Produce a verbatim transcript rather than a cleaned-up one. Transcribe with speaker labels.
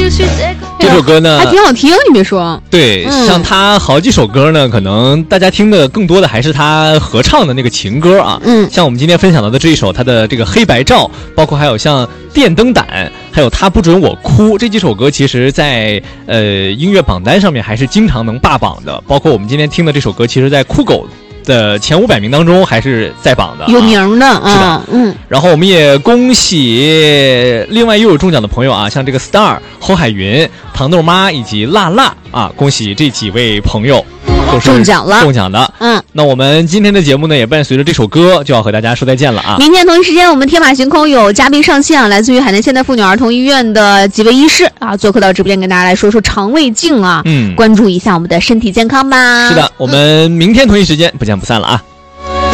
Speaker 1: 这首歌呢
Speaker 2: 还挺好听，你别说。
Speaker 1: 对、嗯、像他好几首歌呢，可能大家听的更多的还是他合唱的那个情歌啊。
Speaker 2: 嗯，
Speaker 1: 像我们今天分享到的这一首他的这个黑白照，包括还有像电灯胆，还有他不准我哭，这几首歌其实在呃音乐榜单上面还是经常能霸榜的。包括我们今天听的这首歌，其实在酷狗的前五百名当中还是在榜的、啊，
Speaker 2: 有名的啊。
Speaker 1: 是的，
Speaker 2: 嗯。
Speaker 1: 然后我们也恭喜另外又有中奖的朋友啊，像这个 Star、侯海云、糖豆妈以及辣辣啊，恭喜这几位朋友都是
Speaker 2: 中奖了，
Speaker 1: 中奖的。
Speaker 2: 嗯，
Speaker 1: 那我们今天的节目呢，也伴随着这首歌就要和大家说再见了啊。
Speaker 2: 明天同一时间，我们天马行空有嘉宾上线啊，来自于海南现代妇女儿童医院的几位医师啊，做客到直播间跟大家来说说肠胃镜啊，
Speaker 1: 嗯，
Speaker 2: 关注一下我们的身体健康吧。
Speaker 1: 是的，我们明天同一时间不见不散了啊。